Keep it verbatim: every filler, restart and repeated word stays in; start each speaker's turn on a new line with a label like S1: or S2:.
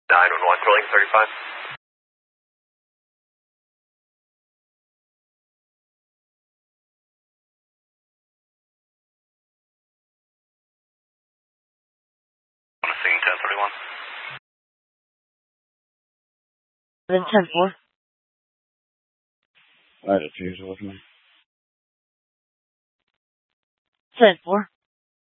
S1: nine one one, rolling thirty-five. On a scene ten thirty-one.
S2: Then ten four.
S3: I had a fuse with me.
S2: ten four.